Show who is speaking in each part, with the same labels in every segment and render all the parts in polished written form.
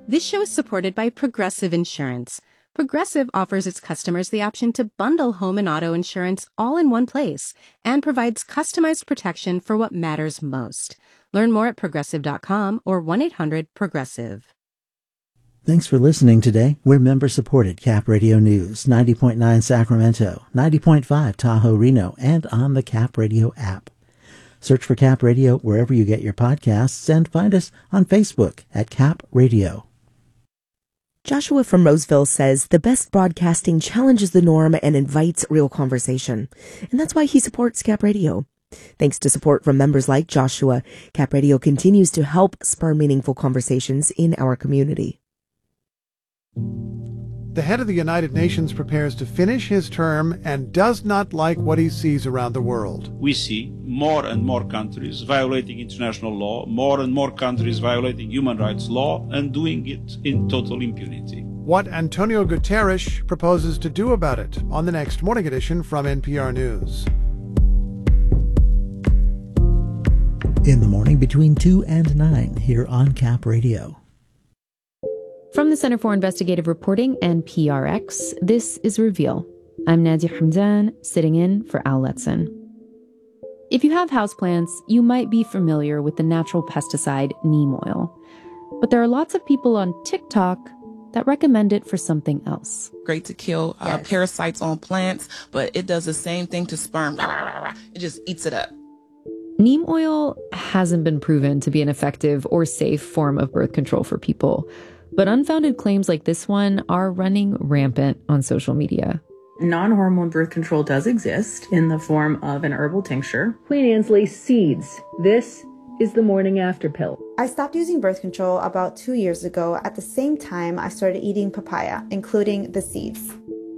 Speaker 1: This show is supported by Progressive Insurance. Progressive offers its customers the option to bundle home and auto insurance all in one place and provides customized protection for what matters most. Learn more at progressive.com or 1-800-PROGRESSIVE.
Speaker 2: Thanks for listening today. We're member-supported Cap Radio News, 90.9 Sacramento, 90.5 Tahoe, Reno, and on the Cap Radio app. Search for Cap Radio wherever you get your podcasts and find us on Facebook at Cap Radio.
Speaker 3: Joshua from Roseville says the best broadcasting challenges the norm and invites real conversation. And that's why he supports Cap Radio. Thanks to support from members like Joshua, Cap Radio continues to help spur meaningful conversations in our community.
Speaker 4: The head of the United Nations prepares to finish his term and does not like what he sees around the world.
Speaker 5: We see more and more countries violating international law, more and more countries violating human rights law, and doing it in total impunity.
Speaker 4: What Antonio Guterres proposes to do about it on the next Morning Edition from NPR News.
Speaker 2: In the morning between 2 and 9 here on Cap Radio.
Speaker 6: From the Center for Investigative Reporting and PRX, this is Reveal. I'm Nadia Hamdan, sitting in for Al Letson. If you have houseplants, you might be familiar with the natural pesticide neem oil. But there are lots of people on TikTok that recommend it for something else.
Speaker 7: Great to kill parasites on plants, but it does the same thing to sperm. It just eats it up.
Speaker 6: Neem oil hasn't been proven to be an effective or safe form of birth control for people. But unfounded claims like this one are running rampant on social media.
Speaker 8: Non-hormone birth control does exist in the form of an herbal tincture. Queen Anne's lace seeds. This is the morning after pill.
Speaker 9: I stopped using birth control about 2 years ago. At the same time, I started eating papaya, including the seeds.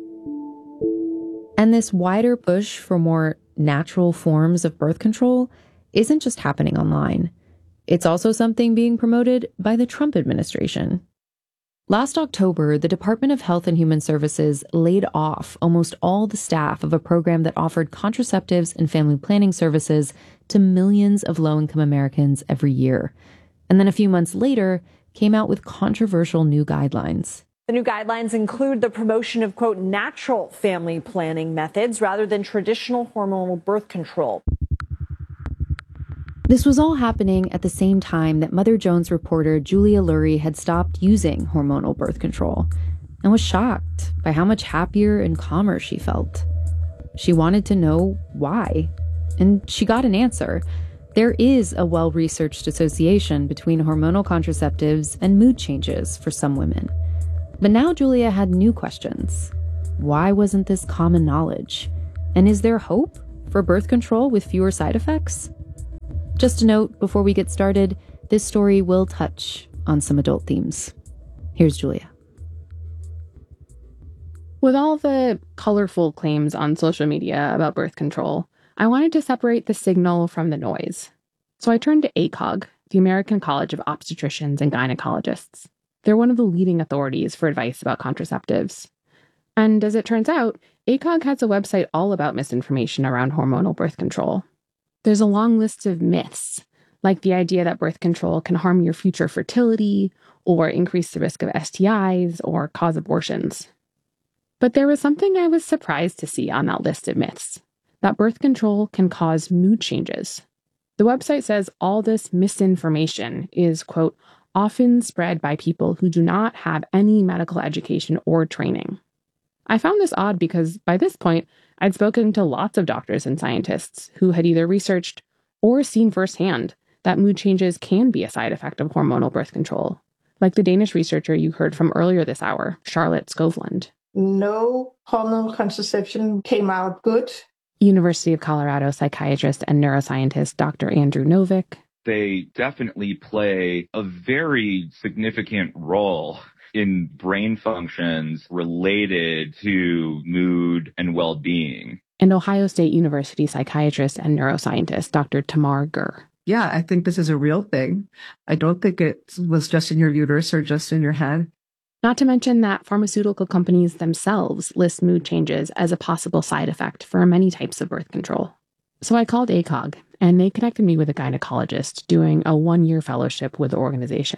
Speaker 6: And this wider push for more natural forms of birth control isn't just happening online. It's also something being promoted by the Trump administration. Last October, the Department of Health and Human Services laid off almost all the staff of a program that offered contraceptives and family planning services to millions of low-income Americans every year. And then a few months later, came out with controversial new guidelines.
Speaker 10: The new guidelines include the promotion of, quote, natural family planning methods rather than traditional hormonal birth control.
Speaker 6: This was all happening at the same time that Mother Jones reporter Julia Lurie had stopped using hormonal birth control and was shocked by how much happier and calmer she felt. She wanted to know why, and she got an answer. There is a well-researched association between hormonal contraceptives and mood changes for some women. But now Julia had new questions. Why wasn't this common knowledge? And is there hope for birth control with fewer side effects? Just a note before we get started, this story will touch on some adult themes. Here's Julia.
Speaker 11: With all the colorful claims on social media about birth control, I wanted to separate the signal from the noise. So I turned to ACOG, the American College of Obstetricians and Gynecologists. They're one of the leading authorities for advice about contraceptives. And as it turns out, ACOG has a website all about misinformation around hormonal birth control. There's a long list of myths, like the idea that birth control can harm your future fertility, or increase the risk of STIs, or cause abortions. But there was something I was surprised to see on that list of myths, that birth control can cause mood changes. The website says all this misinformation is, quote, often spread by people who do not have any medical education or training. I found this odd because by this point, I'd spoken to lots of doctors and scientists who had either researched or seen firsthand that mood changes can be a side effect of hormonal birth control, like the Danish researcher you heard from earlier this hour, Charlotte Skovlund.
Speaker 12: No hormonal contraception came out good.
Speaker 11: University of Colorado psychiatrist and neuroscientist Dr. Andrew Novick.
Speaker 13: They definitely play a very significant role in brain functions related to mood and well-being.
Speaker 11: And Ohio State University psychiatrist and neuroscientist Dr. Tamar Gur.
Speaker 14: Yeah, I think this is a real thing. I don't think it was just in your uterus or just in your head.
Speaker 11: Not to mention that pharmaceutical companies themselves list mood changes as a possible side effect for many types of birth control. So I called ACOG, and they connected me with a gynecologist doing a 1-year fellowship with the organization.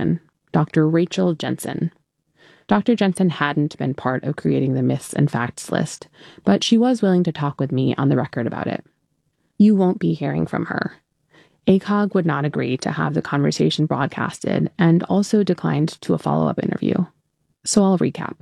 Speaker 11: Dr. Rachel Jensen. Dr. Jensen hadn't been part of creating the myths and facts list, but she was willing to talk with me on the record about it. You won't be hearing from her. ACOG would not agree to have the conversation broadcasted and also declined to a follow-up interview. So I'll recap.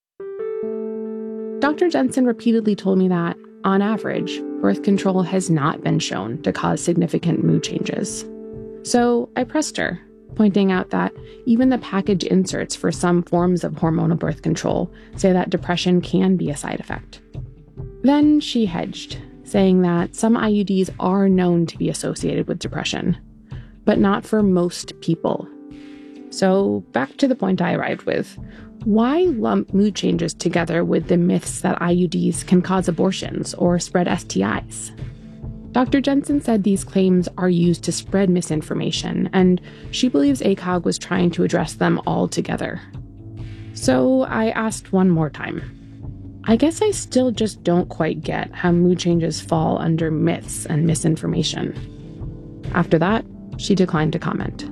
Speaker 11: Dr. Jensen repeatedly told me that, on average, birth control has not been shown to cause significant mood changes. So I pressed her, pointing out that even the package inserts for some forms of hormonal birth control say that depression can be a side effect. Then she hedged, saying that some IUDs are known to be associated with depression, but not for most people. So back to the point I arrived with. Why lump mood changes together with the myths that IUDs can cause abortions or spread STIs? Dr. Jensen said these claims are used to spread misinformation, and she believes ACOG was trying to address them all together. So I asked one more time. I guess I still just don't quite get how mood changes fall under myths and misinformation. After that, she declined to comment.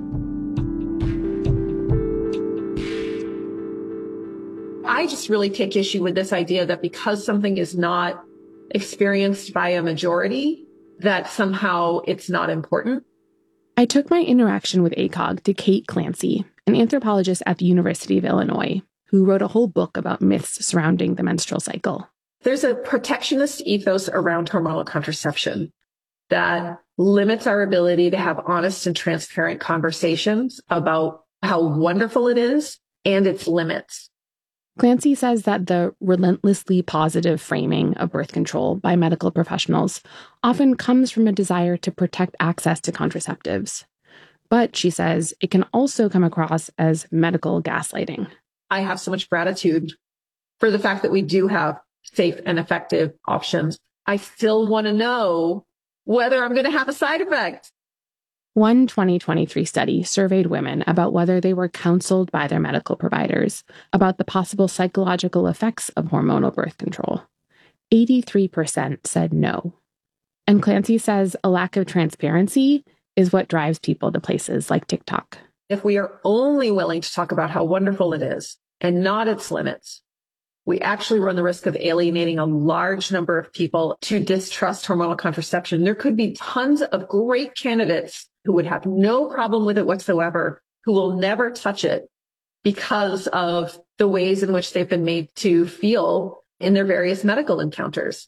Speaker 12: I just really take issue with this idea that because something is not experienced by a majority, that somehow it's not important.
Speaker 11: I took my interaction with ACOG to Kate Clancy, an anthropologist at the University of Illinois, who wrote a whole book about myths surrounding the menstrual cycle.
Speaker 12: There's a protectionist ethos around hormonal contraception that limits our ability to have honest and transparent conversations about how wonderful it is and its limits.
Speaker 11: Clancy says that the relentlessly positive framing of birth control by medical professionals often comes from a desire to protect access to contraceptives. But, she says, it can also come across as medical gaslighting.
Speaker 12: I have so much gratitude for the fact that we do have safe and effective options. I still want to know whether I'm going to have a side effect.
Speaker 11: One 2023 study surveyed women about whether they were counseled by their medical providers about the possible psychological effects of hormonal birth control. 83% said no. And Clancy says a lack of transparency is what drives people to places like TikTok.
Speaker 12: If we are only willing to talk about how wonderful it is and not its limits, we actually run the risk of alienating a large number of people to distrust hormonal contraception. There could be tons of great candidates who would have no problem with it whatsoever, who will never touch it because of the ways in which they've been made to feel in their various medical encounters.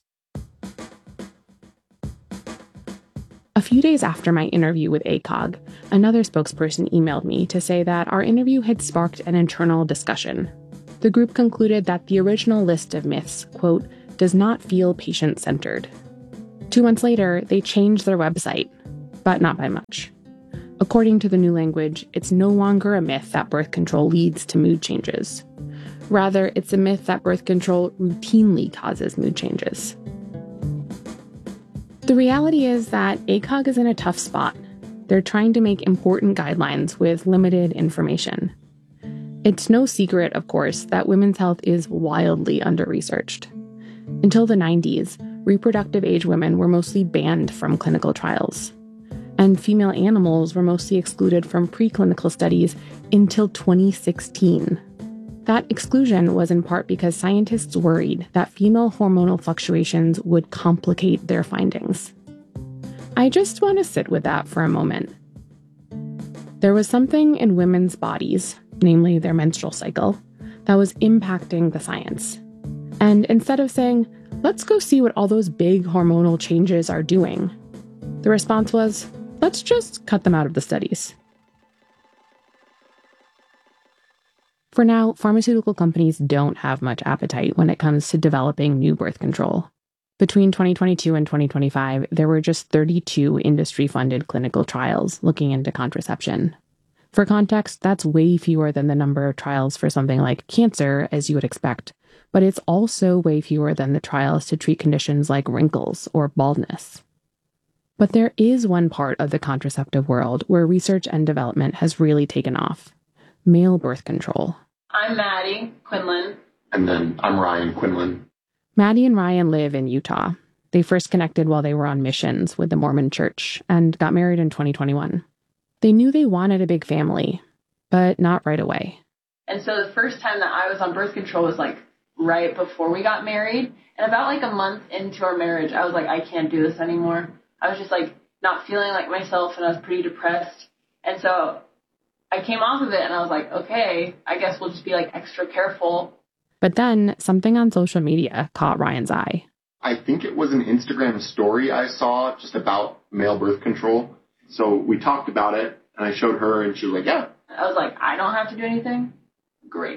Speaker 11: A few days after my interview with ACOG, another spokesperson emailed me to say that our interview had sparked an internal discussion. The group concluded that the original list of myths, quote, does not feel patient-centered. 2 months later, they changed their website, but not by much. According to the new language, it's no longer a myth that birth control leads to mood changes. Rather, it's a myth that birth control routinely causes mood changes. The reality is that ACOG is in a tough spot. They're trying to make important guidelines with limited information. It's no secret, of course, that women's health is wildly under-researched. Until the 90s, reproductive age women were mostly banned from clinical trials. And female animals were mostly excluded from preclinical studies until 2016. That exclusion was in part because scientists worried that female hormonal fluctuations would complicate their findings. I just want to sit with that for a moment. There was something in women's bodies, namely their menstrual cycle, that was impacting the science. And instead of saying, let's go see what all those big hormonal changes are doing, the response was, let's just cut them out of the studies. For now, pharmaceutical companies don't have much appetite when it comes to developing new birth control. Between 2022 and 2025, there were just 32 industry-funded clinical trials looking into contraception. For context, that's way fewer than the number of trials for something like cancer, as you would expect, but it's also way fewer than the trials to treat conditions like wrinkles or baldness. But there is one part of the contraceptive world where research and development has really taken off: male birth control.
Speaker 15: I'm Maddie Quinlan.
Speaker 16: And then I'm Ryan Quinlan.
Speaker 11: Maddie and Ryan live in Utah. They first connected while they were on missions with the Mormon Church and got married in 2021. They knew they wanted a big family, but not right away.
Speaker 15: And so the first time that I was on birth control was like right before we got married. And about like a month into our marriage, I was like, I can't do this anymore. I was just like not feeling like myself, and I was pretty depressed. And so I came off of it and I was like, okay, I guess we'll just be like extra careful.
Speaker 11: But then something on social media caught Ryan's eye.
Speaker 16: I think it was an Instagram story I saw just about male birth control. So we talked about it, and I showed her, and she was like, yeah.
Speaker 15: I was like, I don't have to do anything? Great.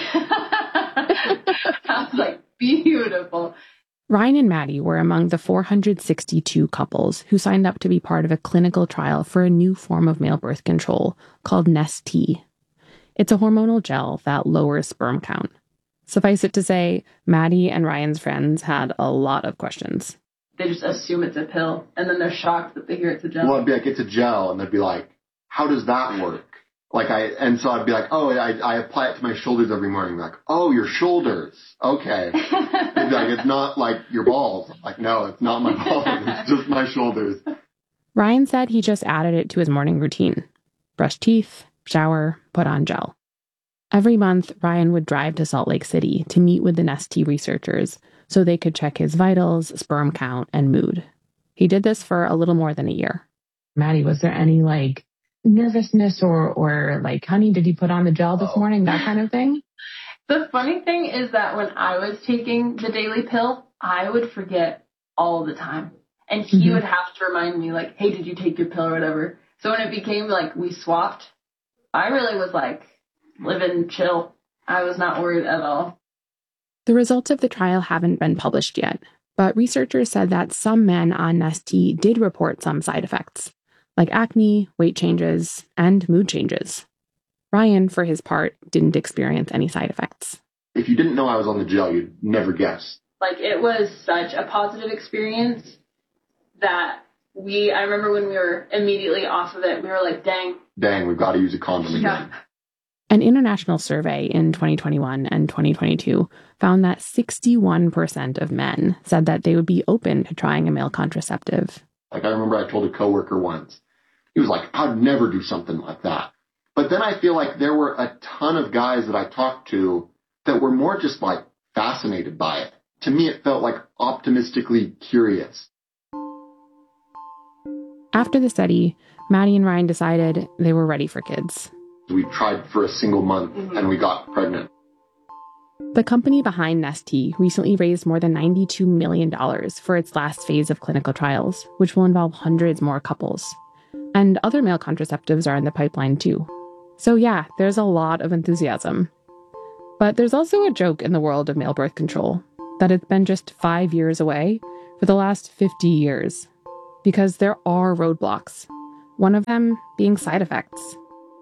Speaker 15: I was like, beautiful.
Speaker 11: Ryan and Maddie were among the 462 couples who signed up to be part of a clinical trial for a new form of male birth control called Nest-T. It's a hormonal gel that lowers sperm count. Suffice it to say, Maddie and Ryan's friends had a lot of questions.
Speaker 15: They just assume it's a pill, and then they're shocked that they hear it's a gel.
Speaker 16: Well, I'd be like, it's a gel, and they'd be like, how does that work? So I'd be like, oh, I apply it to my shoulders every morning. Like, oh, your shoulders. Okay. They'd be like, it's not like your balls. I'm like, no, it's not my balls. It's just my shoulders.
Speaker 11: Ryan said he just added it to his morning routine. Brush teeth, shower, put on gel. Every month, Ryan would drive to Salt Lake City to meet with the Nest-T researchers so they could check his vitals, sperm count, and mood. He did this for a little more than a year.
Speaker 17: Maddie, was there any nervousness or honey, did you put on the gel this morning? That kind of thing?
Speaker 15: The funny thing is that when I was taking the daily pill, I would forget all the time. And he would have to remind me like, hey, did you take your pill or whatever? So when it became like we swapped, I really was like, living chill. I was not worried at all.
Speaker 11: The results of the trial haven't been published yet, but researchers said that some men on Nest-T did report some side effects, like acne, weight changes, and mood changes. Ryan, for his part, didn't experience any side effects.
Speaker 16: If you didn't know I was on the gel, you'd never guess.
Speaker 15: Like, it was such a positive experience that I remember when we were immediately off of it, we were like, dang, we've got to use a condom again.
Speaker 11: An international survey in 2021 and 2022 found that 61% of men said that they would be open to trying a male contraceptive.
Speaker 16: Like, I remember I told a coworker once, he was like, I'd never do something like that. But then I feel like there were a ton of guys that I talked to that were more just like fascinated by it. To me, it felt like optimistically curious.
Speaker 11: After the study, Maddie and Ryan decided they were ready for kids.
Speaker 16: We tried for a single month and we got pregnant.
Speaker 11: The company behind Nest-T recently raised more than $92 million for its last phase of clinical trials, which will involve hundreds more couples. And other male contraceptives are in the pipeline too. So yeah, there's a lot of enthusiasm. But there's also a joke in the world of male birth control, that it's been just 5 years away for the last 50 years. Because there are roadblocks, one of them being side effects.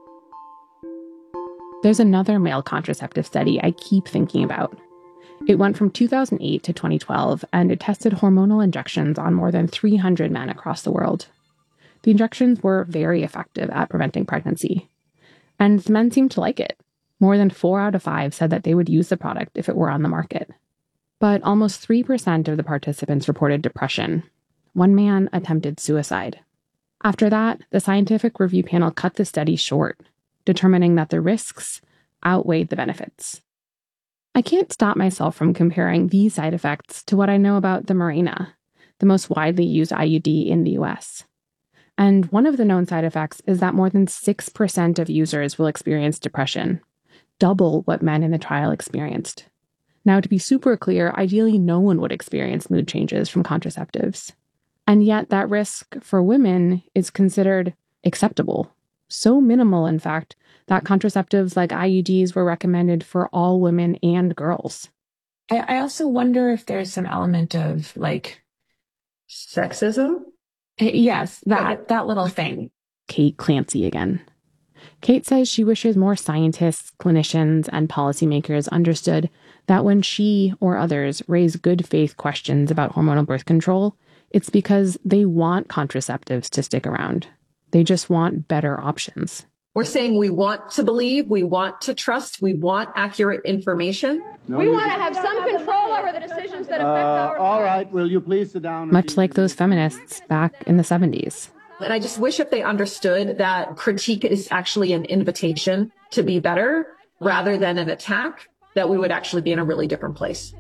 Speaker 11: There's another male contraceptive study I keep thinking about. It went from 2008 to 2012, and it tested hormonal injections on more than 300 men across the world. The injections were very effective at preventing pregnancy. And the men seemed to like it. More than 4 out of 5 said that they would use the product if it were on the market. But almost 3% of the participants reported depression. One man attempted suicide. After that, the scientific review panel cut the study short, determining that the risks outweighed the benefits. I can't stop myself from comparing these side effects to what I know about the Mirena, the most widely used IUD in the US. And one of the known side effects is that more than 6% of users will experience depression, double what men in the trial experienced. Now, to be super clear, ideally no one would experience mood changes from contraceptives. And yet that risk for women is considered acceptable. So minimal, in fact, that contraceptives like IUDs were recommended for all women and girls.
Speaker 17: I also wonder if there's some element of
Speaker 12: sexism.
Speaker 17: Yes, that little thing.
Speaker 11: Kate Clancy again. Kate says she wishes more scientists, clinicians, and policymakers understood that when she or others raise good faith questions about hormonal birth control, it's because they want contraceptives to stick around. They just want better options.
Speaker 12: We're saying we want to believe, we want to trust, we want accurate information.
Speaker 18: We want to have some control over the decisions that affect our lives.
Speaker 19: All right, will you please sit down?
Speaker 11: Much like those feminists back in the 70s.
Speaker 12: And I just wish if they understood that critique is actually an invitation to be better rather than an attack, that we would actually be in a really different place.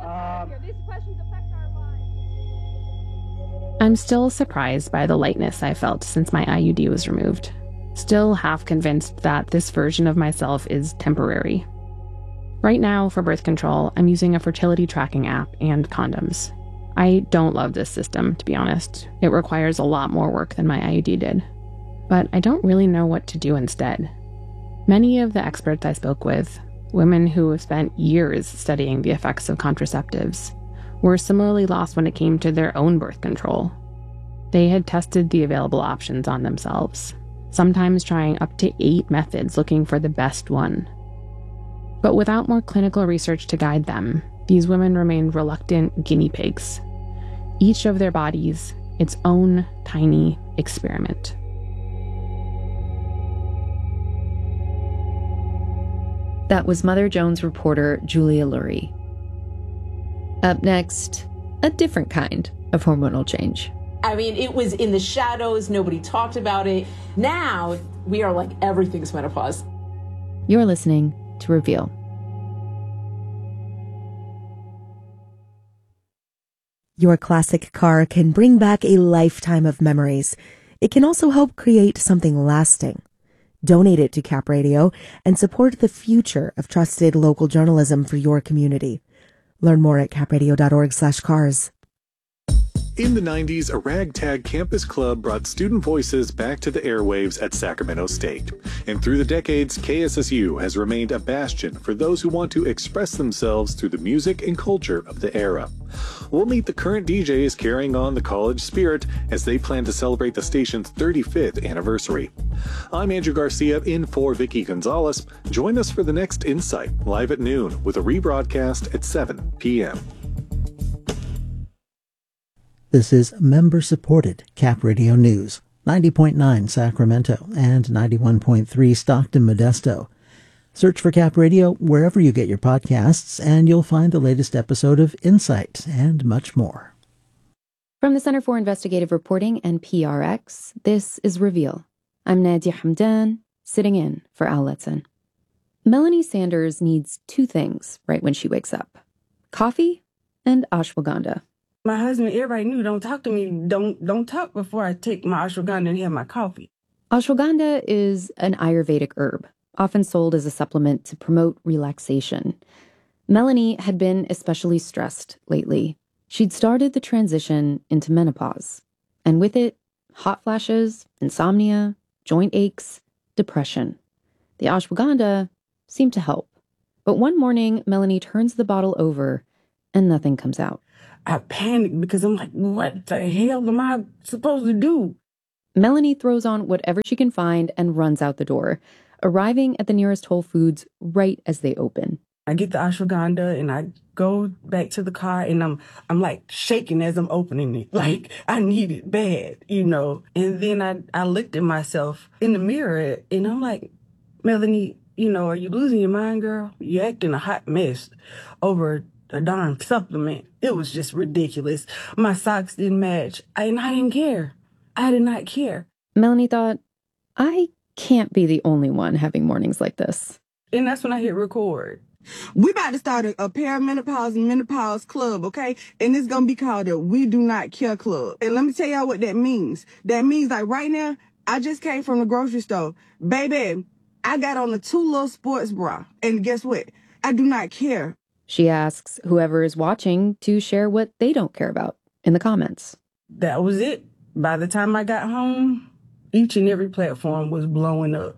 Speaker 11: I'm still surprised by the lightness I felt since my IUD was removed. Still half convinced that this version of myself is temporary. Right now, for birth control, I'm using a fertility tracking app and condoms. I don't love this system, to be honest. It requires a lot more work than my IUD did. But I don't really know what to do instead. Many of the experts I spoke with, women who have spent years studying the effects of contraceptives, were similarly lost when it came to their own birth control. They had tested the available options on themselves, sometimes trying up to 8 methods looking for the best one. But without more clinical research to guide them, these women remained reluctant guinea pigs, each of their bodies its own tiny experiment.
Speaker 6: That was Mother Jones reporter Julia Lurie. Up next, a different kind of hormonal change.
Speaker 19: I mean, it was in the shadows. Nobody talked about it. Now we are like, everything's menopause.
Speaker 6: You're listening to Reveal.
Speaker 3: Your classic car can bring back a lifetime of memories. It can also help create something lasting. Donate it to Cap Radio and support the future of trusted local journalism for your community. Learn more at capradio.org/cars.
Speaker 20: In the 90s, a ragtag campus club brought student voices back to the airwaves at Sacramento State. And through the decades, KSSU has remained a bastion for those who want to express themselves through the music and culture of the era. We'll meet the current DJs carrying on the college spirit as they plan to celebrate the station's 35th anniversary. I'm Andrew Garcia in for Vicky Gonzalez. Join us for the next Insight, live at noon, with a rebroadcast at 7 p.m.
Speaker 2: This is member-supported Cap Radio News, 90.9 Sacramento and 91.3 Stockton Modesto. Search for Cap Radio wherever you get your podcasts, and you'll find the latest episode of Insight and much more.
Speaker 6: From the Center for Investigative Reporting and PRX, this is Reveal. I'm Nadia Hamdan, sitting in for Al Letson. Melanie Sanders needs 2 things right when she wakes up: coffee and ashwagandha.
Speaker 21: My husband, everybody knew, don't talk to me. Don't talk before I take my ashwagandha and have my coffee.
Speaker 6: Ashwagandha is an Ayurvedic herb, often sold as a supplement to promote relaxation. Melanie had been especially stressed lately. She'd started the transition into menopause, and with it, hot flashes, insomnia, joint aches, depression. The ashwagandha seemed to help. But one morning, Melanie turns the bottle over, and nothing comes out.
Speaker 21: I panicked because I'm like, what the hell am I supposed to do?
Speaker 6: Melanie throws on whatever she can find and runs out the door, arriving at the nearest Whole Foods right as they open.
Speaker 21: I get the ashwagandha and I go back to the car and I'm like shaking as I'm opening it. Like I need it bad, you know. And then I looked at myself in the mirror and I'm like, Melanie, you know, are you losing your mind, girl? You're acting a hot mess over a darn supplement. It was just ridiculous. My socks didn't match. And I didn't care. I did not care.
Speaker 6: Melanie thought, I can't be the only one having mornings like this.
Speaker 21: And that's when I hit record.
Speaker 22: We about to start a perimenopause and menopause club, okay? And it's going to be called a We Do Not Care Club. And let me tell y'all what that means. That means like right now, I just came from the grocery store. Baby, I got on a 2 little sports bra. And guess what? I do not care.
Speaker 6: She asks whoever is watching to share what they don't care about in the comments.
Speaker 21: That was it. By the time I got home, each and every platform was blowing up.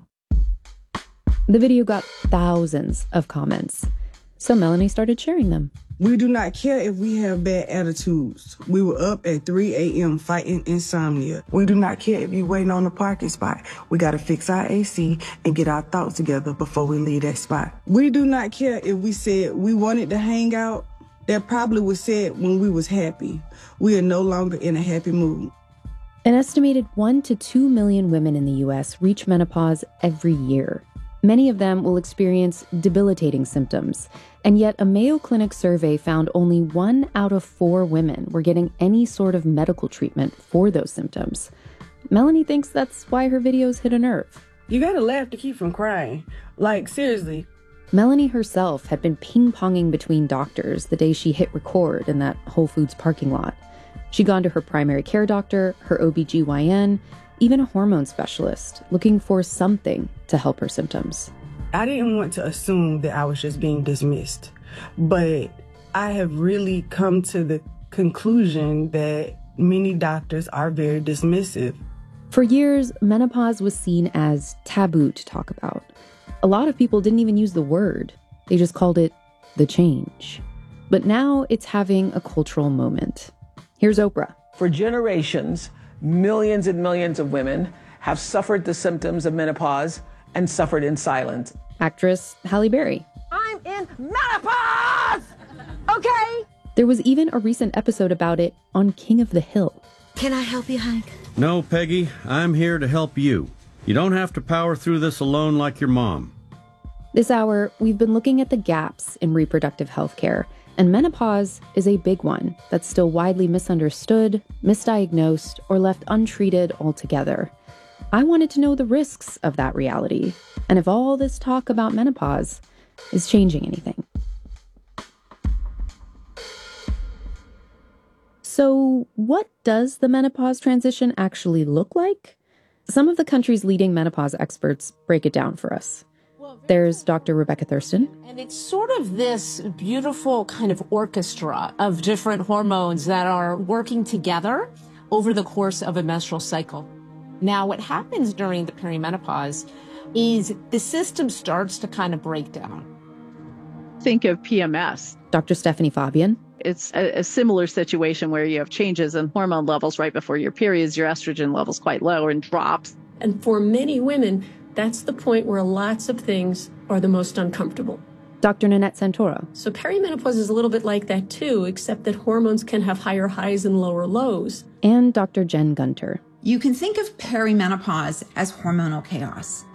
Speaker 6: The video got thousands of comments, so Melanie started sharing them.
Speaker 22: We do not care if we have bad attitudes. We were up at 3 a.m. fighting insomnia. We do not care if you waiting on a parking spot. We got to fix our AC and get our thoughts together before we leave that spot. We do not care if we said we wanted to hang out. That probably was said when we was happy. We are no longer in a happy mood.
Speaker 6: An estimated 1 to 2 million women in the U.S. reach menopause every year. Many of them will experience debilitating symptoms, and yet a Mayo Clinic survey found only 1 out of 4 women were getting any sort of medical treatment for those symptoms. Melanie thinks that's why her videos hit a nerve.
Speaker 21: You gotta laugh to keep from crying. Like, seriously.
Speaker 6: Melanie herself had been ping-ponging between doctors the day she hit record in that Whole Foods parking lot. She'd gone to her primary care doctor, her OBGYN, even a hormone specialist, looking for something to help her symptoms.
Speaker 21: I didn't want to assume that I was just being dismissed, but I have really come to the conclusion that many doctors are very dismissive.
Speaker 6: For years, menopause was seen as taboo to talk about. A lot of people didn't even use the word. They just called it the change. But now it's having a cultural moment. Here's Oprah.
Speaker 1: For generations, millions and millions of women have suffered the symptoms of menopause and suffered in silence.
Speaker 6: Actress Halle Berry.
Speaker 18: I'm in menopause! Okay?
Speaker 6: There was even a recent episode about it on King of the Hill.
Speaker 18: Can I help you, Hank?
Speaker 5: No, Peggy, I'm here to help you. You don't have to power through this alone like your mom.
Speaker 6: This hour, we've been looking at the gaps in reproductive health care, and menopause is a big one that's still widely misunderstood, misdiagnosed, or left untreated altogether. I wanted to know the risks of that reality, and if all this talk about menopause is changing anything. So, what does the menopause transition actually look like? Some of the country's leading menopause experts break it down for us. There's Dr. Rebecca Thurston.
Speaker 19: And it's sort of this beautiful kind of orchestra of different hormones that are working together over the course of a menstrual cycle. Now, what happens during the perimenopause is the system starts to kind of break down.
Speaker 23: Think of PMS.
Speaker 6: Dr. Stephanie Fabian.
Speaker 23: It's a similar situation where you have changes in hormone levels right before your periods. Your estrogen level's quite low and drops.
Speaker 24: And for many women, that's the point where lots of things are the most uncomfortable.
Speaker 6: Dr. Nanette Santoro.
Speaker 24: So perimenopause is a little bit like that too, except that hormones can have higher highs and lower lows.
Speaker 6: And Dr. Jen Gunter.
Speaker 25: You can think of perimenopause as hormonal chaos.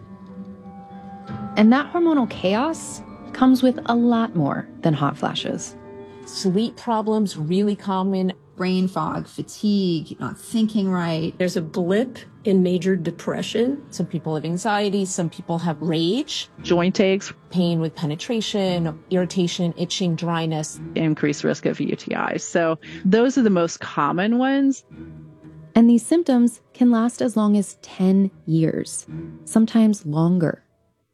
Speaker 6: And that hormonal chaos comes with a lot more than hot flashes.
Speaker 19: Sleep problems, really common.
Speaker 25: Brain fog, fatigue, not thinking right.
Speaker 24: There's a blip in major depression.
Speaker 19: Some people have anxiety. Some people have rage.
Speaker 23: Joint aches.
Speaker 19: Pain with penetration, irritation, itching, dryness.
Speaker 23: Increased risk of UTIs. So those are the most common ones.
Speaker 6: And these symptoms can last as long as 10 years, sometimes longer.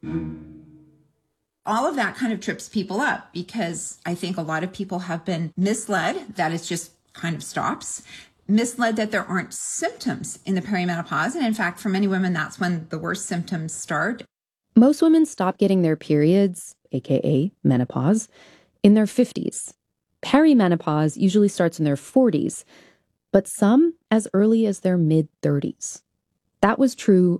Speaker 25: All of that kind of trips people up because I think a lot of people have been misled that it just kind of stops, misled that there aren't symptoms in the perimenopause. And in fact, for many women, that's when the worst symptoms start.
Speaker 6: Most women stop getting their periods, aka menopause, in their 50s. Perimenopause usually starts in their 40s, but some as early as their mid-30s. That was true